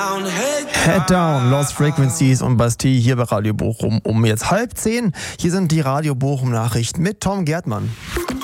Head Down, Lost Frequencies und Bastille hier bei Radio Bochum um jetzt 9:30. Hier sind die Radio Bochum Nachrichten mit Tom Gerdmann.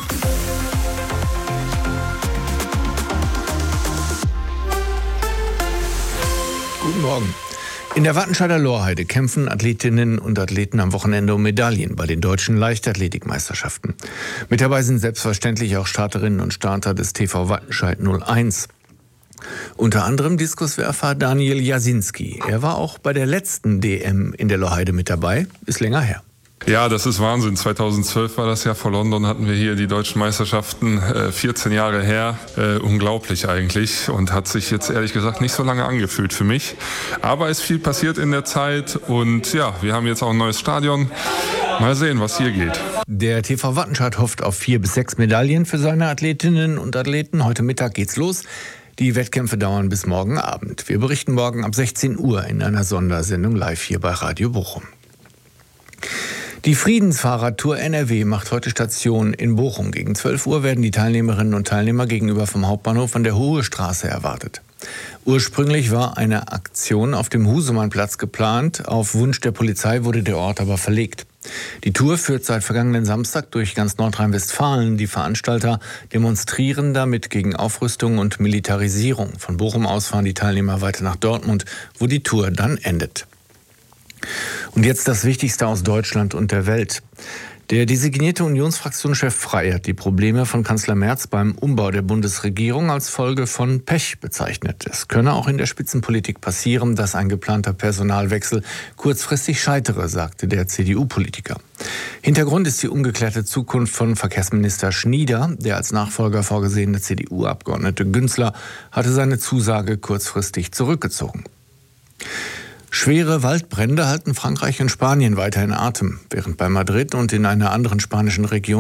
Guten Morgen. In der Wattenscheider Lorheide kämpfen Athletinnen und Athleten am Wochenende um Medaillen bei den deutschen Leichtathletikmeisterschaften. Mit dabei sind selbstverständlich auch Starterinnen und Starter des TV Wattenscheid 01. Unter anderem Diskuswerfer Daniel Jasinski. Er war auch bei der letzten DM in der Lorheide mit dabei, ist länger her. Ja, das ist Wahnsinn. 2012 war das ja, vor London hatten wir hier die deutschen Meisterschaften, 14 Jahre her. Unglaublich eigentlich und hat sich jetzt ehrlich gesagt nicht so lange angefühlt für mich. Aber es ist viel passiert in der Zeit und ja, wir haben jetzt auch ein neues Stadion. Mal sehen, was hier geht. Der TV Wattenscheid hofft auf 4 bis 6 Medaillen für seine Athletinnen und Athleten. Heute Mittag geht's los. Die Wettkämpfe dauern bis morgen Abend. Wir berichten morgen ab 16 Uhr in einer Sondersendung live hier bei Radio Bochum. Die Friedensfahrradtour NRW macht heute Station in Bochum. Gegen 12 Uhr werden die Teilnehmerinnen und Teilnehmer gegenüber vom Hauptbahnhof an der Hohe Straße erwartet. Ursprünglich war eine Aktion auf dem Husemannplatz geplant. Auf Wunsch der Polizei wurde der Ort aber verlegt. Die Tour führt seit vergangenen Samstag durch ganz Nordrhein-Westfalen. Die Veranstalter demonstrieren damit gegen Aufrüstung und Militarisierung. Von Bochum aus fahren die Teilnehmer weiter nach Dortmund, wo die Tour dann endet. Und jetzt das Wichtigste aus Deutschland und der Welt. Der designierte Unionsfraktionschef Frey hat die Probleme von Kanzler Merz beim Umbau der Bundesregierung als Folge von Pech bezeichnet. Es könne auch in der Spitzenpolitik passieren, dass ein geplanter Personalwechsel kurzfristig scheitere, sagte der CDU-Politiker. Hintergrund ist die ungeklärte Zukunft von Verkehrsminister Schnieder. Der als Nachfolger vorgesehene CDU-Abgeordnete Günzler hatte seine Zusage kurzfristig zurückgezogen. Schwere Waldbrände halten Frankreich und Spanien weiter in Atem, während bei Madrid und in einer anderen spanischen Region